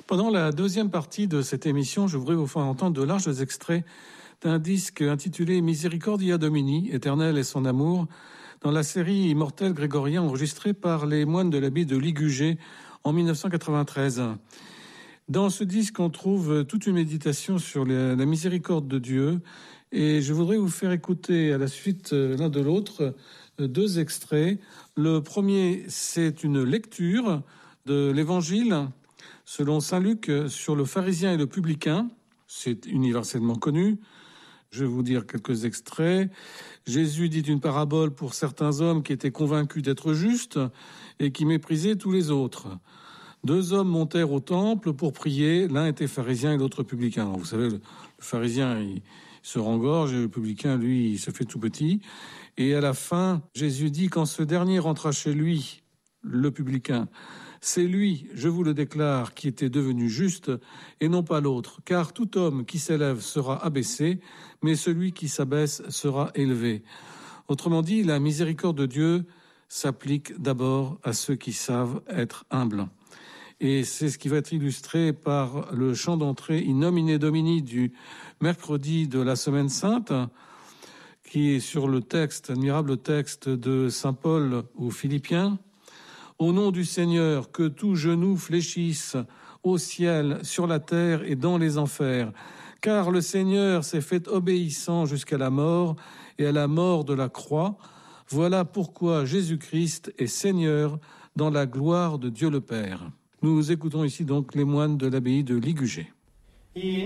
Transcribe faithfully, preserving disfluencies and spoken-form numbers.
Pendant la deuxième partie de cette émission, je voudrais vous faire entendre de larges extraits d'un disque intitulé Misericordia Domini, Éternel et son amour, dans la série Immortel grégorien enregistrée par les moines de l'abbaye de Ligugé en dix-neuf cent quatre-vingt-treize. Dans ce disque, on trouve toute une méditation sur la, la miséricorde de Dieu, et je voudrais vous faire écouter à la suite l'un de l'autre deux extraits. Le premier, c'est une lecture de l'Évangile selon saint Luc sur le pharisien et le publicain. C'est universellement connu. Je vais vous dire quelques extraits. Jésus dit une parabole pour certains hommes qui étaient convaincus d'être justes et qui méprisaient tous les autres. Deux hommes montèrent au temple pour prier. L'un était pharisien et l'autre publicain. Alors, vous savez, le, le pharisien, il se rengorge et le publicain, lui, il se fait tout petit. Et à la fin, Jésus dit, quand ce dernier rentra chez lui, le publicain, c'est lui, je vous le déclare, qui était devenu juste, et non pas l'autre, car tout homme qui s'élève sera abaissé, mais celui qui s'abaisse sera élevé. Autrement dit, la miséricorde de Dieu s'applique d'abord à ceux qui savent être humbles. Et c'est ce qui va être illustré par le chant d'entrée In nomine Domini du mercredi de la Semaine Sainte, qui est sur le texte, admirable texte de saint Paul aux Philippiens. Au nom du Seigneur, que tout genou fléchisse au ciel, sur la terre et dans les enfers. Car le Seigneur s'est fait obéissant jusqu'à la mort et à la mort de la croix. Voilà pourquoi Jésus-Christ est Seigneur dans la gloire de Dieu le Père. Nous écoutons ici donc les moines de l'abbaye de Ligugé.